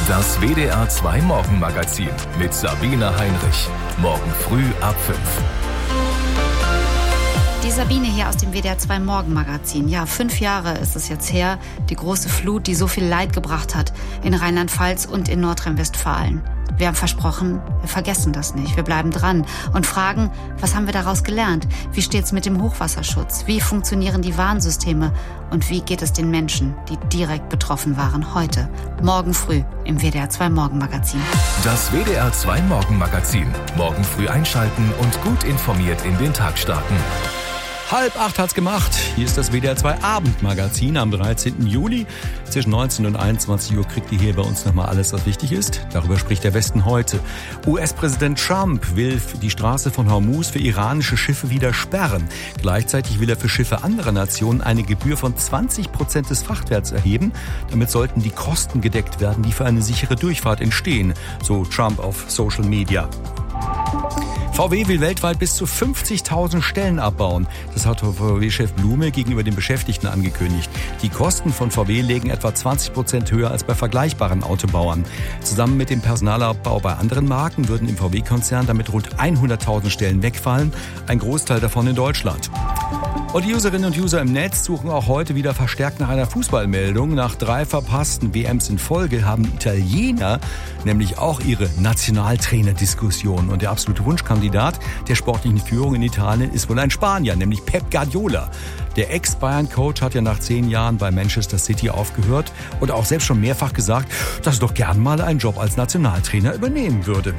Das WDR 2 Morgenmagazin mit Sabine Heinrich. Morgen früh ab 5. Die Sabine hier aus dem WDR 2 Morgenmagazin. Ja, 5 Jahre ist es jetzt her, die große Flut, die so viel Leid gebracht hat in Rheinland-Pfalz und in Nordrhein-Westfalen. Wir haben versprochen, wir vergessen das nicht. Wir bleiben dran und fragen, was haben wir daraus gelernt? Wie steht's mit dem Hochwasserschutz? Wie funktionieren die Warnsysteme? Und wie geht es den Menschen, die direkt betroffen waren, heute? Morgen früh im WDR 2 Morgenmagazin. Das WDR 2 Morgenmagazin. Morgen früh einschalten und gut informiert in den Tag starten. 7:30 hat's gemacht. Hier ist das WDR 2 Abendmagazin am 13. Juli. Zwischen 19 und 21 Uhr kriegt ihr hier bei uns nochmal alles, was wichtig ist. Darüber spricht der Westen heute. US-Präsident Trump will die Straße von Hormuz für iranische Schiffe wieder sperren. Gleichzeitig will er für Schiffe anderer Nationen eine Gebühr von 20% des Frachtwerts erheben. Damit sollten die Kosten gedeckt werden, die für eine sichere Durchfahrt entstehen, so Trump auf Social Media. VW will weltweit bis zu 50.000 Stellen abbauen. Das hat VW-Chef Blume gegenüber den Beschäftigten angekündigt. Die Kosten von VW liegen etwa 20% höher als bei vergleichbaren Autobauern. Zusammen mit dem Personalabbau bei anderen Marken würden im VW-Konzern damit rund 100.000 Stellen wegfallen, ein Großteil davon in Deutschland. Und die Userinnen und User im Netz suchen auch heute wieder verstärkt nach einer Fußballmeldung. Nach 3 verpassten WMs in Folge haben Italiener nämlich auch ihre Nationaltrainer-Diskussion. Und der absolute Wunschkandidat der sportlichen Führung in Italien ist wohl ein Spanier, nämlich Pep Guardiola. Der Ex-Bayern-Coach hat ja nach 10 Jahren bei Manchester City aufgehört und auch selbst schon mehrfach gesagt, dass er doch gern mal einen Job als Nationaltrainer übernehmen würde.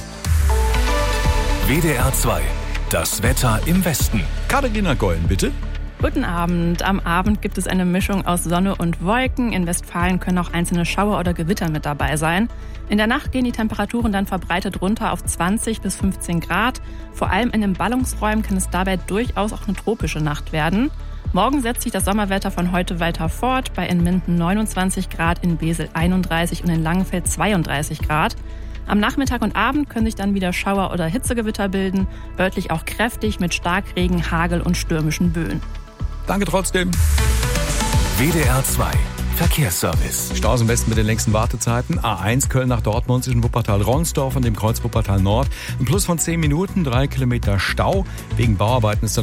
WDR 2. Das Wetter im Westen. Katharina Gollen, bitte. Guten Abend. Am Abend gibt es eine Mischung aus Sonne und Wolken. In Westfalen können auch einzelne Schauer oder Gewitter mit dabei sein. In der Nacht gehen die Temperaturen dann verbreitet runter auf 20 bis 15 Grad. Vor allem in den Ballungsräumen kann es dabei durchaus auch eine tropische Nacht werden. Morgen setzt sich das Sommerwetter von heute weiter fort. Bei in Minden 29 Grad, in Wesel 31 und in Langenfeld 32 Grad. Am Nachmittag und Abend können sich dann wieder Schauer oder Hitzegewitter bilden. Örtlich auch kräftig mit Starkregen, Hagel und stürmischen Böen. Danke trotzdem. WDR 2 Verkehrsservice. Staus im Westen mit den längsten Wartezeiten. A1 Köln nach Dortmund zwischen Wuppertal-Ronsdorf und dem Kreuz Wuppertal Nord. Ein Plus von 10 Minuten, 3 Kilometer Stau. Wegen Bauarbeiten ist dann